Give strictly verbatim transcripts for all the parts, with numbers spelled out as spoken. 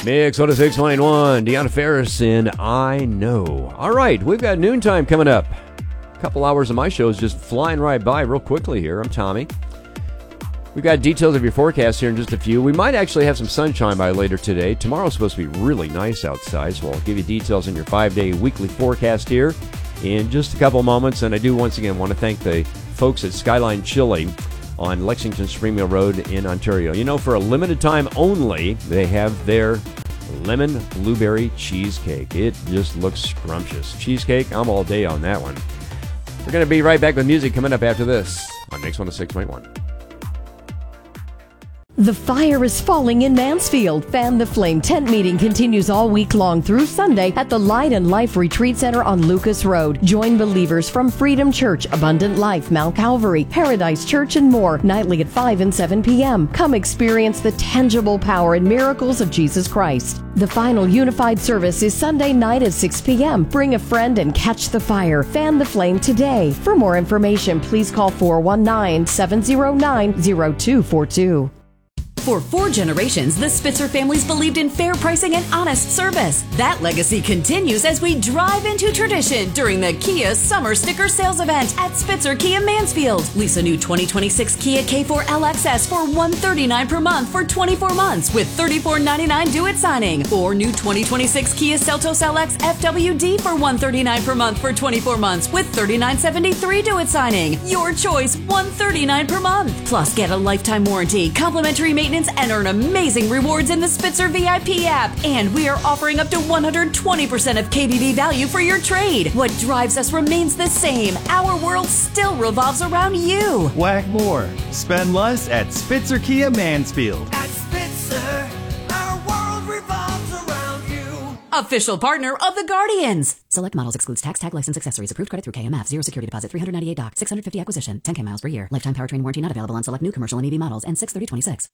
Mix one oh six point one, Deanna Ferris in I Know. All right, we've got noontime coming up. A couple hours of my show is just flying right by real quickly here. I'm Tommy. We've got details of your forecast here in just a few. We might actually have some sunshine by later today. Tomorrow's supposed to be really nice outside, so I'll give you details on your five-day weekly forecast here in just a couple moments. And I do once again want to thank the folks at Skyline Chili on Lexington Springmill Road in Ontario. You know, for a limited time only, they have their lemon blueberry cheesecake. It just looks scrumptious. Cheesecake, I'm all day on that one. We're going to be right back with music coming up after this on Mix one oh six point one. The fire is falling in Mansfield. Fan the Flame tent meeting continues all week long through Sunday at the Light and Life Retreat Center on Lucas Road. Join believers from Freedom Church, Abundant Life, Mount Calvary, Paradise Church, and more, nightly at five and seven p.m. Come experience the tangible power and miracles of Jesus Christ. The final unified service is Sunday night at six p.m. Bring a friend and catch the fire. Fan the Flame today. For more information, please call four one nine, seven zero nine, zero two four two. For four generations, the Spitzer families believed in fair pricing and honest service. That legacy continues as we drive into tradition during the Kia Summer Sticker Sales Event at Spitzer Kia Mansfield. Lease a new twenty twenty-six Kia K four L X S for one hundred thirty-nine dollars per month for twenty-four months with thirty-four ninety-nine due at signing. Or new twenty twenty-six Kia Seltos L X F W D for one hundred thirty-nine dollars per month for twenty-four months with thirty-nine seventy-three due at signing. Your choice, one hundred thirty-nine dollars per month. Plus, get a lifetime warranty, complimentary maintenance, and earn amazing rewards in the Spitzer V I P app. And we are offering up to one hundred twenty percent of K B B value for your trade. What drives us remains the same. Our world still revolves around you. Whack more. Spend less at Spitzer Kia Mansfield. At Spitzer, our world revolves around you. Official partner of the Guardians. Select models excludes tax, tag, license, accessories. Approved credit through K M F. Zero security deposit. three hundred ninety-eight dollars. six hundred fifty acquisition. ten K miles per year. Lifetime powertrain warranty not available on select new commercial and E V models. And six thirty twenty-six.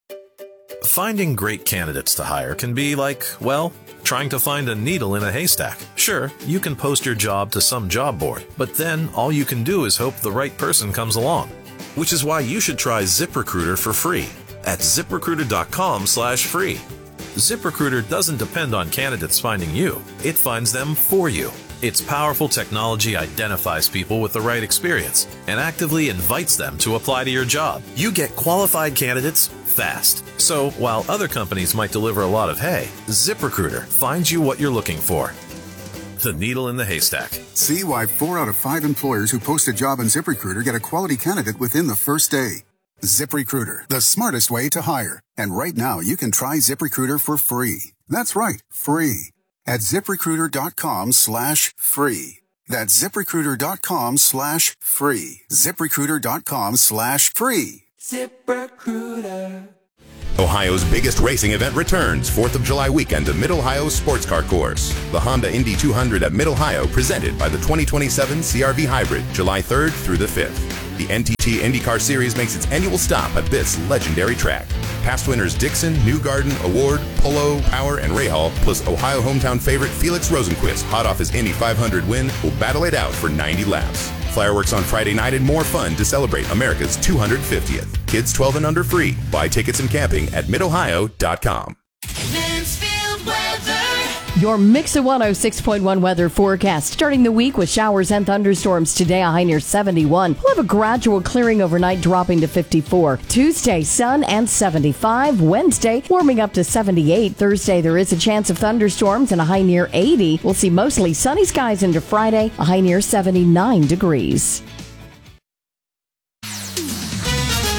Finding great candidates to hire can be like, well, trying to find a needle in a haystack. Sure, you can post your job to some job board, but then all you can do is hope the right person comes along. Which is why you should try ZipRecruiter for free at ZipRecruiter.com slash free. ZipRecruiter doesn't depend on candidates finding you. It finds them for you. Its powerful technology identifies people with the right experience and actively invites them to apply to your job. You get qualified candidates fast. So while other companies might deliver a lot of hay, ZipRecruiter finds you what you're looking for. The needle in the haystack. See why four out of five employers who post a job on ZipRecruiter get a quality candidate within the first day. ZipRecruiter, the smartest way to hire. And right now, you can try ZipRecruiter for free. That's right, free. At ZipRecruiter.com slash free. That's ZipRecruiter.com slash free. ZipRecruiter.com slash free. ZipRecruiter. Ohio's biggest racing event returns fourth of July weekend to Mid-Ohio Sports Car Course. The Honda Indy two hundred at Mid-Ohio presented by the twenty twenty-seven C R V Hybrid, July third through the fifth. The N T T IndyCar Series makes its annual stop at this legendary track. Past winners Dixon, Newgarden, Award, Polo, Power, and Rahal, plus Ohio hometown favorite Felix Rosenquist, hot off his Indy five hundred win, will battle it out for ninety laps. Fireworks on Friday night and more fun to celebrate America's two hundred fiftieth. Kids twelve and under free. Buy tickets and camping at mid ohio dot com. Mansfield weather. Your Mix of one oh six point one weather forecast. Starting the week with showers and thunderstorms today, a high near seventy-one. We'll have a gradual clearing overnight, dropping to fifty-four. Tuesday, sun and seventy-five. Wednesday, warming up to seventy-eight. Thursday, there is a chance of thunderstorms and a high near eighty. We'll see mostly sunny skies into Friday, a high near seventy-nine degrees.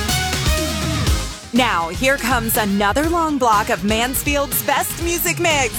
Now, here comes another long block of Mansfield's best music mix.